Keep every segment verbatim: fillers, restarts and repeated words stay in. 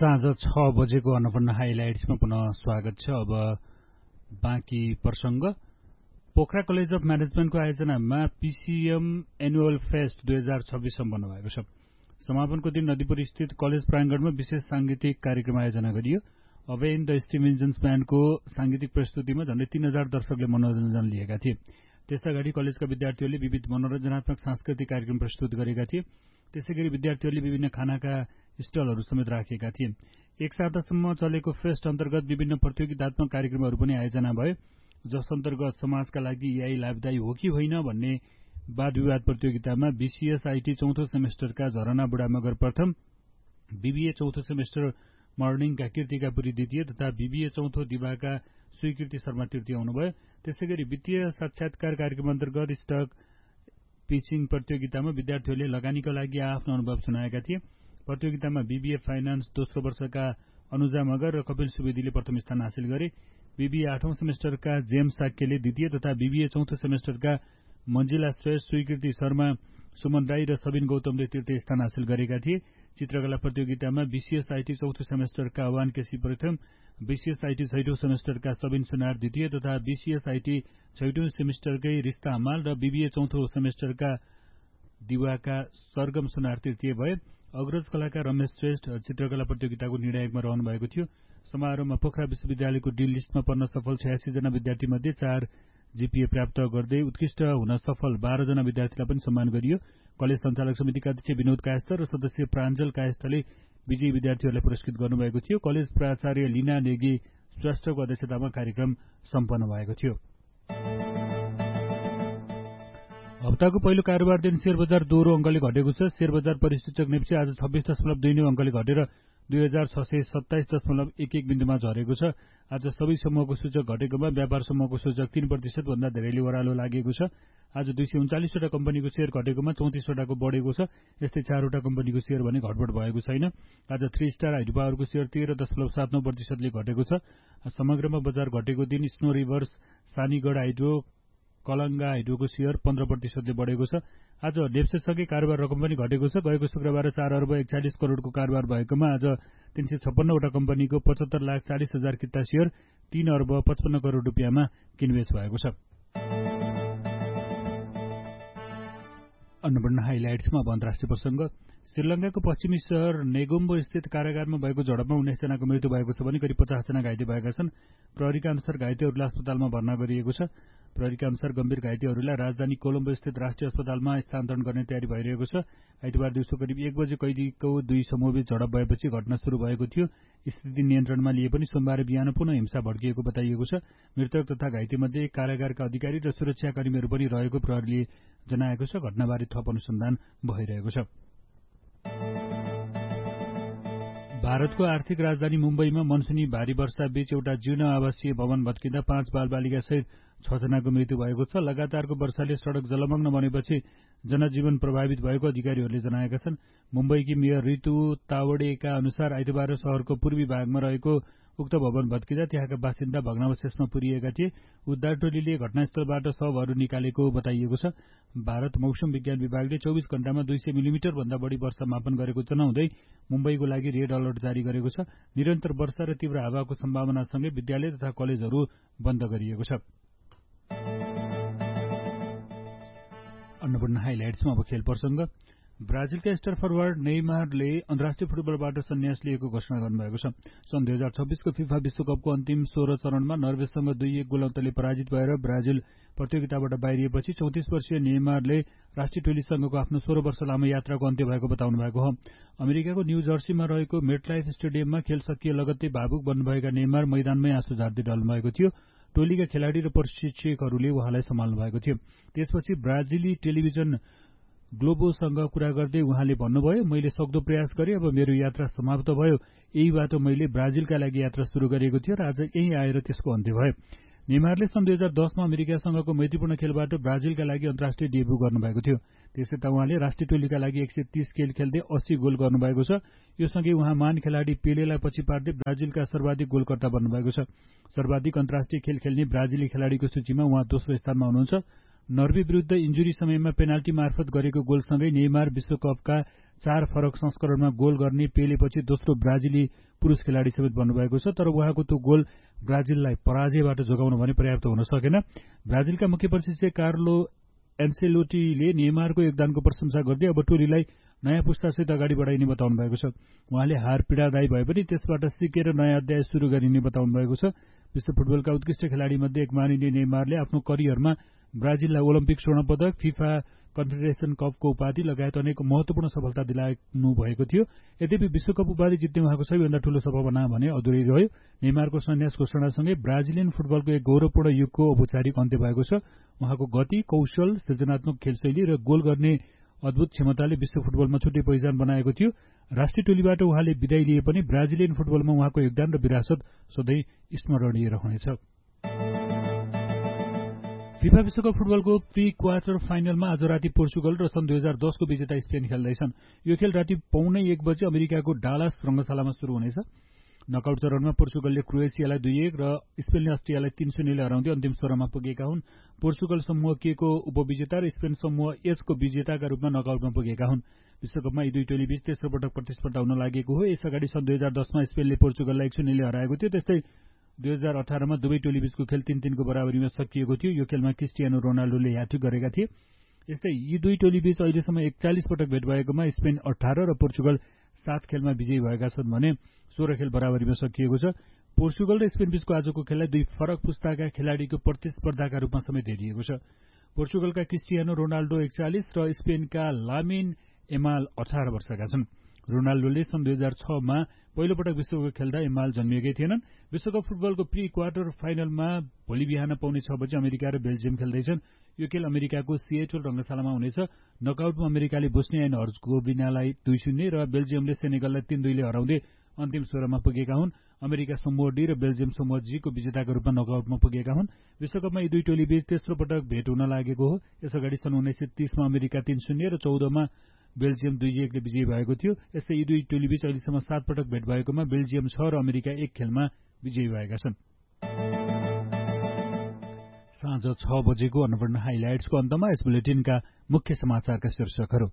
साँझ छ बजेको अन्नपूर्ण हाइलाइट्समा पुनः स्वागत छ। अब बाँकी प्रसंग। Pokhara college of म्यानेजमेन्टको आयोजनामा PCM annual fest दुई हजार छब्बीस सम्पन्न भएको छ। समापनको दिन नदीपुर स्थित कलेज प्राङ्गणमा विशेष सांगीतिक कार्यक्रम आयोजना गरियो। अवेन द स्टिभेन्जन्स ब्यान्डको सांगीतिक प्रस्तुतिमा झण्डै तीन हजार दर्शकले मनोरञ्जन लिएका थिए। त्यस अगाडि कलेजका विद्यार्थीहरूले विविध मनोरञ्जनात्मक सांस्कृतिक कार्यक्रम प्रस्तुत गरेका थिए। त्यसैगरी विद्यार्थीहरूले विभिन्न खानाका स्टलहरू समेत राखेका थिए। एक सातासम्म चलेको फेस्ट अन्तर्गत विभिन्न प्रतियोगितात्मक कार्यक्रमहरू पनि आयोजना भयो, जस अन्तर्गत समाजका लागि एआई लाभदायी हो कि होइन भन्ने वाद विवाद प्रतियोगितामा बीसीएस आईटी चौथो सेमेस्टरका झरना बुढामगर प्रथम, बीबीए चौथो सेमेस्टर मर्निङका कीर्तिका पुरी द्वितीय तथा बीबीए चौथो दिवाका स्वीकृति शर्मा तृतीय हुनुभयो। त्यसैगरी वित्तीय साक्षात्कार कार्यक्रम अन्तर्गत स्टक पिचिङ प्रतियोगितामा विद्यार्थीहरूले लगानीका लागि आफ्नो अनुभव सुनाएका थिए। प्रतियोगितामा बीबीए फाइनान्स दोस्रो वर्षका अनुजा मगर र कपिल सुवेदीले प्रथम स्थान हासिल गरे। बीबीए आठौं सेमेस्टरका जेम्स साक्यले द्वितीय तथा बीबीए चौथो सेमेस्टरका मञ्जिला श्रेष्ठ, स्वीकृति शर्मा, सुमन राई र सबिन गौतमले तृतीय स्थान हासिल गरेका थिए। चित्रकला प्रतियोगितामा बीसीएस आईटी चौथो सेमेस्टरका अवान केसी प्रथम, बीसीएस आईटी छैटौं सेमेस्टरका सबिन सुनार द्वितीय तथा बीसीएस आईटी छैटौं सेमेस्टरकै रिस्ता हमाल र बीबीए चौथो सेमेस्टरका दिवाका सरगम सुनार तृतीय भए। अग्रज कलाका रमेश श्रेष्ठ चित्रकला प्रतियोगिताको निर्णायकमा रहनु भएको थियो। समारोहमा पोखरा विश्वविद्यालयको डिल लिस्टमा पर्न सफल छयासी जना विद्यार्थी मध्ये चार जीपीए प्राप्त गर्दै उत्कृष्ट हुन सफल बाह्र जना विद्यार्थीलाई पनि सम्मान गरियो। कलेज सञ्चालक समितिका अध्यक्ष विनोद कायस्थ र सदस्य प्राञ्जल कायस्थले विजयी विद्यार्थीहरूलाई पुरस्कृत गर्नुभएको थियो। कलेज प्राचार्य लीना नेगी श्रेष्ठको अध्यक्षतामा कार्यक्रम सम्पन्न भएको थियो। हप्ताको पहिलो कारोबार दिन शेयर बजार दोहोरो अंकले घटेको छ। शेयर बजार परिसूचक नेप्से आज छब्बीस दशमलव दुई नौ अंकले घटेर दुई हजार छ सय सत्ताइस दशमलव एक एक बिन्दुमा झरेको छ। आज सबै समूहको सूचक घटेकोमा व्यापार समूहको सूचक तीन प्रतिशत भन्दा धेरैले ओह्रालो लागेको छ। आज दुई सय उन्चालिसवटा कम्पनीको शेयर घटेकोमा चौतिसवटाको बढेको छ। यस्तै चारवटा कम्पनीको शेयर भने घटबड भएको छैन। आज थ्री स्टार हाइड्रो पावरको शेयर तेह्र दशमलव सात नौ प्रतिशतले घटेको छ। समग्रमा बजार घटेको दिन स्नो रिभर्स, सानीगढ हाइड्रो, कलंगा हाइड्रोको शेयर पन्ध्र प्रतिशतले बढेको छ। आज नेप्सेसँगै कारोबार रकम पनि घटेको छ। गएको शुक्रबार चार अर्ब एकचालिस करोड़को कारोबार भएकोमा आज तीन सय छप्पन्नवटा कम्पनीको पचहत्तर लाख चालिस हजार किता शेयर तीन अर्ब पचपन्न करोड़ रुपियाँमा किनबेच भएको छ। अन्नपूर्ण हाइलाइट्समा अब अन्तर्राष्ट्रिय प्रसंग। श्रीलंकाको पश्चिमी शहर नेगोम्बो स्थित कारागारमा भएको झडपमा उन्नाइस जनाको मृत्यु भएको छ भने करिब पचास जना घाइते भएका छन्। प्रहरीका अनुसार घाइतेहरूलाई अस्पतालमा भर्ना गरिएको छ। प्रहरीका अनुसार गम्भीर घाइतेहरूलाई राजधानी कोलम्बो स्थित राष्ट्रिय अस्पतालमा स्थानान्तरण गर्ने तयारी भइरहेको छ। आइतबार दिउँसो करिब एक बजे कैदीको दुई समूहबीच झडप भएपछि घटना शुरू भएको थियो। स्थिति नियन्त्रणमा लिए पनि सोमबार बिहान पुनः हिंसा भड्किएको बताइएको छ। मृतक तथा घाइतेमध्ये कारागारका अधिकारी र सुरक्षाकर्मीहरू पनि रहेको प्रहरीले जनाएको छ। घटनाबारे थप अनुसन्धान भइरहेको छ। भारतको आर्थिक राजधानी मुम्बईमा मनसुनी भारी वर्षा बीच एउटा जीर्ण आवासीय भवन भत्किँदा पाँच बालबालिका सहित छ जनाको मृत्यु भएको छ। लगातारको वर्षाले सड़क जलमग्न बनेपछि जनजीवन प्रभावित भएको अधिकारीहरूले जनाएका छन्। मुम्बईकी मेयर ऋतु तावडेका अनुसार आइतबार शहरको पूर्वी भागमा रहेको उक्त भवन भत्किँदा त्यहाँका बासिन्दा भग्नावशेषमा पुरिएका थिए। उद्धार टोलीले घटनास्थलबाट शवहरू निकालेको बताइएको छ। भारत मौसम विज्ञान विभागले चौबीस घण्टामा दुई सय मिलिमिटर भन्दा बढी वर्षा मापन गरेको जनाउँदै मुम्बईको लागि रेड अलर्ट जारी गरेको छ। निरन्तर वर्षा र तीव्र हावाको सम्भावनासँगै विद्यालय तथा कलेजहरू बन्द गरिएको छ। अन्नपूर्ण हाइलाइट्समा अब खेल प्रसंग। ब्राजिलका स्टार फरवार्ड नेइमारले अन्तर्राष्ट्रिय फुटबलबाट सन्यास लिएको घोषणा गर्नुभएको छ। सन् दुई हजार छब्बीसको फिफा विश्वकपको अन्तिम सोह्र चरणमा नर्वेसँग दुई एक गोल अन्तरले पराजित भएर ब्राजिल प्रतियोगिताबाट बाहिरिएपछि चौतिस वर्षीय नेइमारले राष्ट्रिय टोलीसँगको आफ्नो सोह्र वर्ष लामो यात्राको अन्त्य भएको बताउनु भएको हो। अमेरिकाको न्यू जर्सीमा रहेको मेटलाइफ स्टेडियममा खेल सकिए लगत्तै भावुक बन्नुभएका नेइमार मैदानमै आँसु झार्दै डल्नु भएको थियो। टोलीका खेलाड़ी र प्रशिक्षकहरूले उहाँलाई सम्हाल्नु भएको थियो। त्यसपछि ब्राजिली टेलिभिजन ग्लोबोसँग कुरा गर्दै उहाँले भन्नुभयो, मैले सक्दो प्रयास गरेँ, अब मेरो यात्रा समाप्त भयो। यही बाटो मैले ब्राजिलका लागि यात्रा शुरू गरेको थियो र आज यही आएर त्यसको अन्त्य भयो। नेइमारले सन् दुई हजार दसमा अमेरिकासँगको मैत्रीपूर्ण खेलबाट ब्राजिलका लागि अन्तर्राष्ट्रिय डेब्यू गर्नुभएको थियो। त्यसै त उहाँले राष्ट्रिय टोलीका लागि एक सय तीस खेल खेल्दै अस्सी गोल गर्नुभएको छ। यो सँगै उहाँ महान खेलाड़ी पेलेलाई पछि पार्दै ब्राजिलका सर्वाधिक गोलकर्ता बन्नुभएको छ। सर्वाधिक अन्तर्राष्ट्रिय खेल खेल्ने ब्राजिली खेलाड़ीको सूचीमा उहाँ दोस्रो स्थानमा हुनुहुन्छ। नर्वे विरुद्ध इन्जुरी समयमा पेनाल्टी मार्फत गरेको गोलसँगै नेइमार विश्वकपका चार फरक संस्करणमा गोल गर्ने पेलेपछि दोस्रो ब्राजिली पुरुष खेलाडी समेत बन्नुभएको छ। तर उहाँको त्यो गोल ब्राजिललाई पराजयबाट जोगाउन भने पर्याप्त हुन सकेन। ब्राजिलका मुख्य प्रशिक्षक कार्लो एन्सेलोटीले नेइमारको योगदानको प्रशंसा गर्दै अब टोलीलाई नयाँ पुस्तासहित अगाडि बढाइने बताउनु भएको छ। उहाँले हार पीडादायी भए पनि त्यसबाट सिकेर नयाँ अध्याय सुरु गरिने बताउनु भएको छ। विश्व फुटबलका उत्कृष्ट खेलाडी मध्ये एक मानिने नेइमारले आफ्नो करियरमा ब्राजिललाई ओलम्पिक स्वर्ण पदक, फिफा कन्फेडरेसन कपको उपाधि लगायत अनेक महत्वपूर्ण सफलता दिलाउनु भएको थियो। यद्यपि विश्वकप उपाधि जित्ने उहाँको सबैभन्दा ठूलो सपना भने अधुरै रह्यो। नेइमारको सन्यास घोषणासँगै ब्राजिलियन फुटबलको एक गौरवपूर्ण युगको औपचारिक अन्त्य भएको छ। उहाँको गति, कौशल, सृजनात्मक खेलशैली र गोल गर्ने अद्भुत क्षमताले विश्व फुटबलमा छुट्टै पहिचान बनाएको थियो। राष्ट्रिय टोलीबाट उहाँले विदाई लिए पनि ब्राजिलियन फुटबलमा उहाँको योगदान र विरासत सधैँ स्मरणीय रहनेछ। फिफा विश्वकप फुटबलको प्री क्वार्टर फाइनलमा आज राति पोर्चुगल र सन् दुई हजार दसको विजेता स्पेन खेल्दैछन्। यो खेल राति पौने एक बजे अमेरिकाको डालास रंगशालामा शुरू हुनेछ। नकआउट चरणमा पोर्चुगलले क्रोएसियालाई दुई एक र स्पेनले अस्ट्रियालाई तीन शून्यले हराउँदै अन्तिम स्तरमा पुगेका हुन्। पोर्चुगल समूह के को उपविजेता र स्पेन समूह एच को विजेताका रूपमा नकआउटमा पुगेका हुन्। विश्वकपमा यी दुई टोली बीच तेस्रो पटक प्रतिस्पर्धा हुन लागेको हो। यसअगाडि सन् दुई हजार दसमा स्पेनले पोर्चुगललाई एक शून्यले हराएको थियो। त्यस्तै दुई हजार अठारमा दुवै टोली बीचको खेल तीन तीनको बराबरीमा सकिएको थियो। यो खेलमा क्रिस्टियानो रोनाल्डोले ह्याट्रिक गरेका थिए। यस्तै यी दुई टोली बीच अहिलेसम्म एकचालिस पटक भेट भएकोमा स्पेन अठार र पोर्चुगल सात खेलमा विजयी भएका छन् भने सोह्र खेल बराबरीमा सकिएको छ। पोर्चुगल र स्पेन बीचको आजको खेललाई दुई फरक पुस्ताका खेलाड़ीको प्रतिस्पर्धाका रूपमा समेत हेरिएको छ। पोर्चुगलका क्रिस्टियानो रोनाल्डो एकचालिस र स्पेनका लामिन एमाल अठार वर्षका छन्। रोनाल्डोले सन् दुई हजार छमा पहिलो पटक विश्वकप खेल्दा एमाल जन्मिएकै थिएनन्। विश्वकप फुटबलको प्री क्वार्टर फाइनलमा भोलि बिहान पाउने छ बजे अमेरिका र बेल्जियम खेल्दैछन्। यो खेल अमेरिकाको सिएटल रंगशालामा हुनेछ। नकआउटमा अमेरिकाले बोस्निया एन्ड हर्जगोभिनालाई दुई शून्य र बेल्जियमले सेनेगललाई तीन दुईले हराउँदै अन्तिम सोह्रमा पुगेका हुन्। अमेरिका समूह डी र बेल्जियम समूह जी को विजेताको रूपमा नकआउटमा पुगेका हुन्। विश्वकपमा यी दुई टोली बीच तेस्रो पटक भेट हुन लागेको हो। यसअगाडि सन् उन्नाइस सय तीसमा अमेरिका तीन शून्य र चौधमा बेल्जियम दुई एकले विजयी भएको थियो। यस्तै यी दुई टोली बीच अहिलेसम्म सात पटक भेट भएकोमा बेल्जियम छ र अमेरिका एक खेलमा विजयी भएका छन्। साँझ छ बजेको अन्नपूर्ण हाइलाइट्सको अन्तमा यस बुलेटिनका मुख्य समाचारका शीर्षकहरू।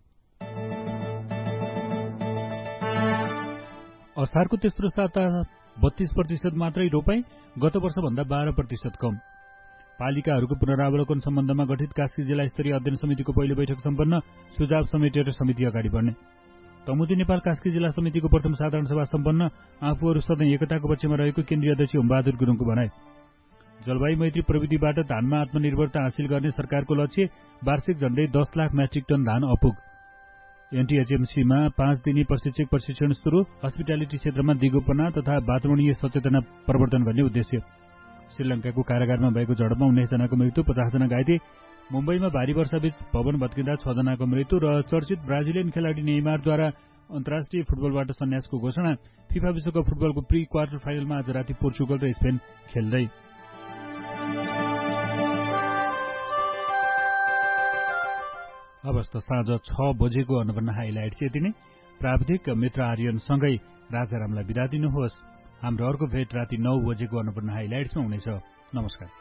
असारको तेस्रो साता बत्तीस प्रतिशत मात्रै रोपाई, गत वर्षभन्दा बाह्र प्रतिशत कम। पालिकाहरूको पुनरावलोकन सम्बन्धमा गठित कास्की जिल्ला स्तरीय अध्ययन समितिको पहिलो बैठक सम्पन्न, सुझाव समेटेर समिति अगाडि बढ्ने। तमुदी नेपाल कास्की जिल्ला समितिको प्रथम साधारण सभा सम्पन्न, आफूहरू सधैँ एकताको पक्षमा रहेको केन्द्रीय अध्यक्ष ओमबहादुर गुरुङको भनाई। जलवायु मैत्री प्रविधिबाट धानमा आत्मनिर्भरता हासिल गर्ने सरकारको लक्ष्य, वार्षिक झण्डै दस लाख मेट्रिक टन धान अपुग। एनटीएचएमसीमा पाँच दिने प्रशिक्षक प्रशिक्षण सुरु, हस्पिटालिटी क्षेत्रमा दिगोपना तथा वातावरणीय सचेतना प्रवर्धन गर्ने उद्देश्य। श्रीलंकाको कारागारमा भएको झडपमा उन्नाइस जनाको मृत्यु, पचास जना घाइते। मुम्बईमा भारी वर्षाबीच भवन भत्किँदा छ जनाको मृत्यु र चर्चित ब्राजिलियन खेलाडी नेइमारद्वारा अन्तर्राष्ट्रिय फुटबलबाट सन्यासको घोषणा। फिफा विश्वकप फुटबलको प्री क्वार्टर फाइनलमा आज राति पोर्चुगल र स्पेन खेल्दै। अवस्था साँझ छ बजेको अन्नपूर्ण हाइलाइट्स यति नै। प्राविधिक मित्र आर्यनसँगै राजारामलाई बिदा दिनुहोस्। हाम्रो अर्को भेट राति नौ बजेको अन्नपूर्ण हाइलाइट्समा हुनेछ। नमस्कार।